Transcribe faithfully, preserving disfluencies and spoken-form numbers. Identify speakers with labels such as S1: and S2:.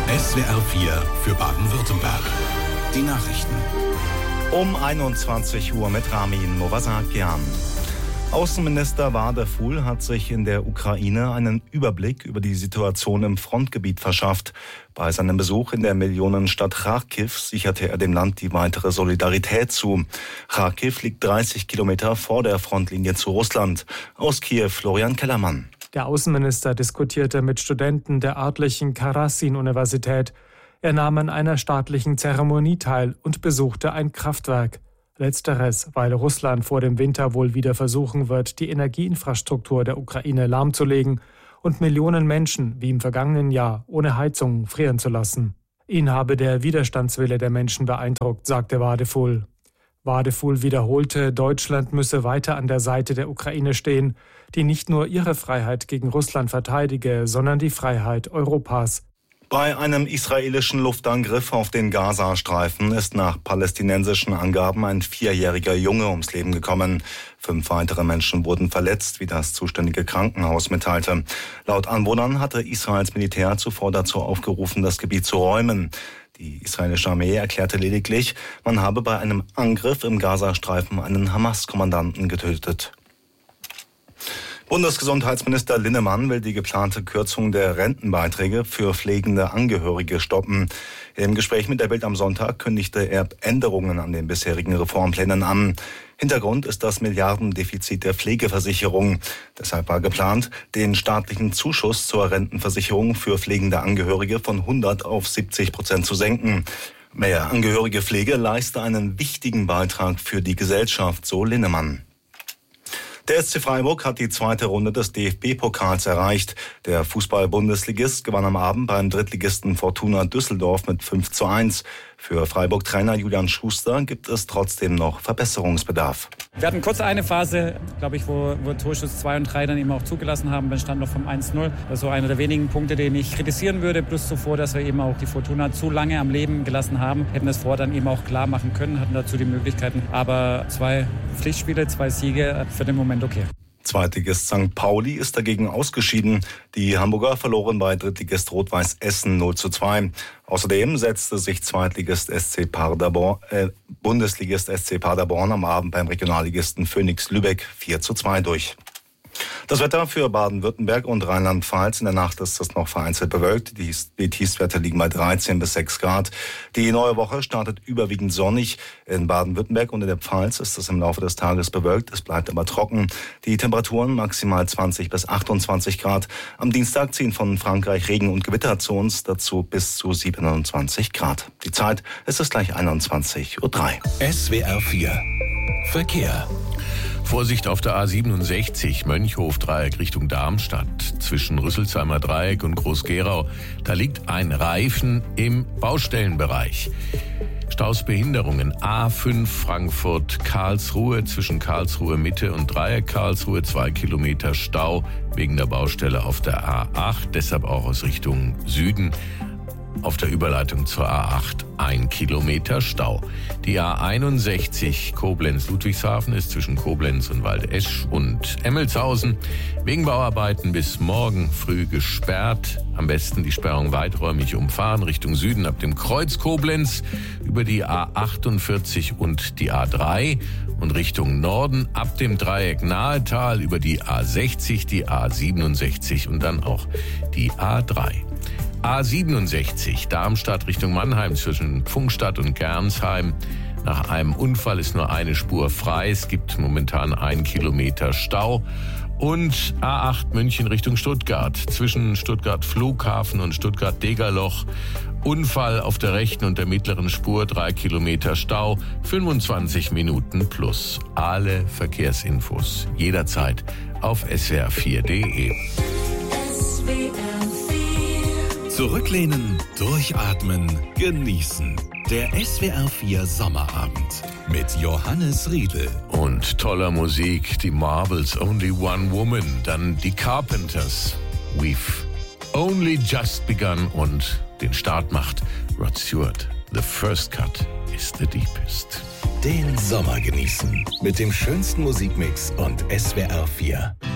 S1: S W R vier für Baden-Württemberg. Die Nachrichten.
S2: Um einundzwanzig Uhr mit Ramin Movasakian. Außenminister Wadeful hat sich in der Ukraine einen Überblick über die Situation im Frontgebiet verschafft. Bei seinem Besuch in der Millionenstadt Charkiw sicherte er dem Land die weitere Solidarität zu. Charkiw liegt dreißig Kilometer vor der Frontlinie zu Russland. Aus Kiew Florian Kellermann.
S3: Der Außenminister diskutierte mit Studenten der örtlichen Karasin-Universität. Er nahm an einer staatlichen Zeremonie teil und besuchte ein Kraftwerk. Letzteres, weil Russland vor dem Winter wohl wieder versuchen wird, die Energieinfrastruktur der Ukraine lahmzulegen und Millionen Menschen, wie im vergangenen Jahr, ohne Heizung frieren zu lassen. Ihn habe der Widerstandswille der Menschen beeindruckt, sagte Wadeful. Wadeful wiederholte, Deutschland müsse weiter an der Seite der Ukraine stehen, die nicht nur ihre Freiheit gegen Russland verteidige, sondern die Freiheit Europas.
S2: Bei einem israelischen Luftangriff auf den Gazastreifen ist nach palästinensischen Angaben ein vierjähriger Junge ums Leben gekommen. Fünf weitere Menschen wurden verletzt, wie das zuständige Krankenhaus mitteilte. Laut Anwohnern hatte Israels Militär zuvor dazu aufgerufen, das Gebiet zu räumen. Die israelische Armee erklärte lediglich, man habe bei einem Angriff im Gazastreifen einen Hamas-Kommandanten getötet. Bundesgesundheitsminister Linnemann will die geplante Kürzung der Rentenbeiträge für pflegende Angehörige stoppen. Im Gespräch mit der Bild am Sonntag kündigte er Änderungen an den bisherigen Reformplänen an. Hintergrund ist das Milliardendefizit der Pflegeversicherung. Deshalb war geplant, den staatlichen Zuschuss zur Rentenversicherung für pflegende Angehörige von hundert auf siebzig Prozent zu senken. Mehr angehörige Pflege leiste einen wichtigen Beitrag für die Gesellschaft, so Linnemann. Der S C Freiburg hat die zweite Runde des D F B-Pokals erreicht. Der Fußball-Bundesligist gewann am Abend beim Drittligisten Fortuna Düsseldorf mit fünf zu eins. Für Freiburg-Trainer Julian Schuster gibt es trotzdem noch Verbesserungsbedarf.
S4: Wir hatten kurz eine Phase, glaube ich, wo, wo Torschuss zwei und drei dann eben auch zugelassen haben. Dann stand noch vom eins null. Das ist so einer der wenigen Punkte, den ich kritisieren würde. Plus zuvor, dass wir eben auch die Fortuna zu lange am Leben gelassen haben. Hätten das vor dann eben auch klar machen können, hatten dazu die Möglichkeiten. Aber zwei Pflichtspiele, zwei Siege, für den Moment okay.
S2: Zweitligist Sankt Pauli ist dagegen ausgeschieden. Die Hamburger verloren bei Drittligist Rot-Weiß Essen null zu zwei. Außerdem setzte sich Zweitligist S C Paderborn, äh, Bundesligist S C Paderborn am Abend beim Regionalligisten Phoenix Lübeck vier zu zwei durch. Das Wetter für Baden-Württemberg und Rheinland-Pfalz. In der Nacht ist es noch vereinzelt bewölkt. Die, die Tiefstwerte liegen bei dreizehn bis sechs Grad. Die neue Woche startet überwiegend sonnig. In Baden-Württemberg und in der Pfalz ist es im Laufe des Tages bewölkt. Es bleibt aber trocken. Die Temperaturen maximal zwanzig bis achtundzwanzig Grad. Am Dienstag ziehen von Frankreich Regen und Gewitter zu uns, dazu bis zu siebenundzwanzig Grad. Die Zeit, es ist gleich einundzwanzig Uhr drei.
S1: S W R vier Verkehr.
S5: Vorsicht auf der A siebenundsechzig, Mönchhof-Dreieck Richtung Darmstadt, zwischen Rüsselsheimer Dreieck und Groß-Gerau. Da liegt ein Reifen im Baustellenbereich. Stausbehinderungen A fünf Frankfurt-Karlsruhe, zwischen Karlsruhe Mitte und Dreieck Karlsruhe, zwei Kilometer Stau wegen der Baustelle auf der A acht, deshalb auch aus Richtung Süden. Auf der Überleitung zur A acht ein Kilometer Stau. Die A einundsechzig Koblenz-Ludwigshafen ist zwischen Koblenz und Waldesch und Emmelshausen wegen Bauarbeiten bis morgen früh gesperrt. Am besten die Sperrung weiträumig umfahren Richtung Süden ab dem Kreuz Koblenz über die A achtundvierzig und die A drei und Richtung Norden ab dem Dreieck Nahetal über die A sechzig, die A siebenundsechzig und dann auch die A drei. A siebenundsechzig, Darmstadt Richtung Mannheim zwischen Pfungstadt und Gernsheim. Nach einem Unfall ist nur eine Spur frei. Es gibt momentan einen Kilometer Stau. Und A acht München Richtung Stuttgart zwischen Stuttgart Flughafen und Stuttgart Degerloch. Unfall auf der rechten und der mittleren Spur, drei Kilometer Stau, fünfundzwanzig Minuten plus. Alle Verkehrsinfos jederzeit auf S W R vier punkt de.
S1: Zurücklehnen, durchatmen, genießen. Der S W R vier Sommerabend mit Johannes Riedl.
S5: Und toller Musik, die Marbles, Only One Woman, dann die Carpenters, We've Only Just Begun und den Start macht Rod Stewart. The first cut is the deepest.
S1: Den Sommer genießen mit dem schönsten Musikmix und S W R vier.